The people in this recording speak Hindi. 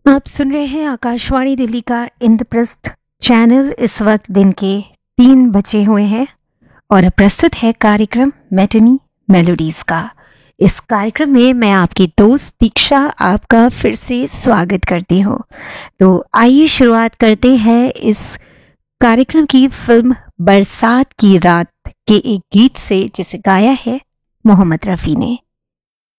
आप सुन रहे हैं आकाशवाणी दिल्ली का इंद्रप्रस्थ चैनल। इस वक्त दिन के 3 बजे हुए हैं और अब प्रस्तुत है कार्यक्रम मैटिनी मेलोडीज का। इस कार्यक्रम में मैं आपकी दोस्त दीक्षा आपका फिर से स्वागत करती हूँ। तो आइए शुरुआत करते हैं इस कार्यक्रम की फिल्म बरसात की रात के एक गीत से जिसे गाया है मोहम्मद रफ़ी ने।